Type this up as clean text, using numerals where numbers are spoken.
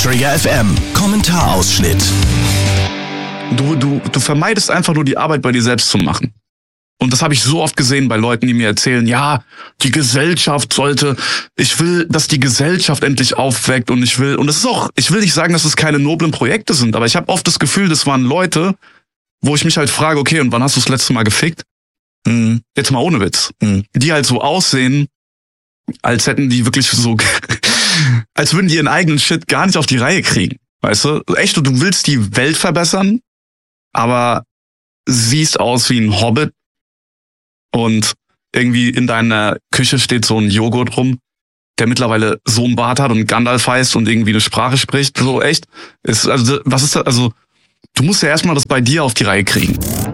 Trigger FM Kommentarausschnitt. Du vermeidest einfach nur die Arbeit bei dir selbst zu machen. Und das habe ich so oft gesehen bei Leuten, die mir erzählen, ja, die Gesellschaft ich will, dass die Gesellschaft endlich aufweckt und ich will nicht sagen, dass es keine noblen Projekte sind, aber ich habe oft das Gefühl, das waren Leute, wo ich mich halt frage, okay, und wann hast du das letzte Mal gefickt? Jetzt mal ohne Witz. Die halt so aussehen, als hätten die wirklich so, als würden die ihren eigenen Shit gar nicht auf die Reihe kriegen. Weißt du? Echt, du willst die Welt verbessern, aber siehst aus wie ein Hobbit und irgendwie in deiner Küche steht so ein Joghurt rum, der mittlerweile so einen Bart hat und Gandalf heißt und irgendwie eine Sprache spricht. So echt. Du musst ja erstmal das bei dir auf die Reihe kriegen.